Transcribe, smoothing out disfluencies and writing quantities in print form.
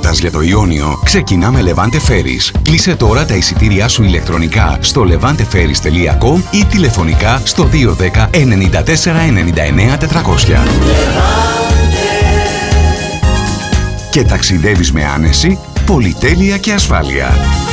Κώτας για το Ιόνιο, ξεκινά με Levante Ferries. Κλείσε τώρα τα εισιτήριά σου ηλεκτρονικά στο levanteferries.com ή τηλεφωνικά στο 210 94 99 400. Και ταξιδεύεις με άνεση, πολυτέλεια και ασφάλεια.